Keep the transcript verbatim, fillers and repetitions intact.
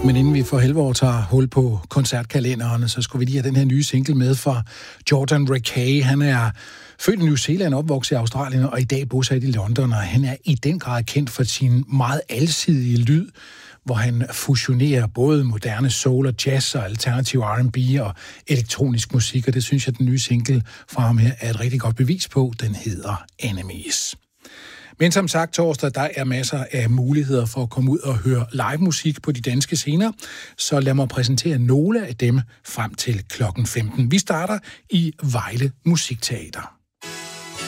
Men inden vi for helvor tager hul på koncertkalenderen, så skulle vi lige have den her nye single med fra Jordan Rakei. Han er født i New Zealand, opvokset i Australien og i dag bosat i London, og han er i den grad kendt for sin meget alsidige lyd, hvor han fusionerer både moderne soul og jazz og alternativ R and B og elektronisk musik, og det synes jeg, den nye single fra ham her er et rigtig godt bevis på. Den hedder Enemies. Men som sagt, torsdag, der er masser af muligheder for at komme ud og høre live musik på de danske scener, så lad mig præsentere nogle af dem frem til klokken femten. Vi starter i Vejle Musikteater.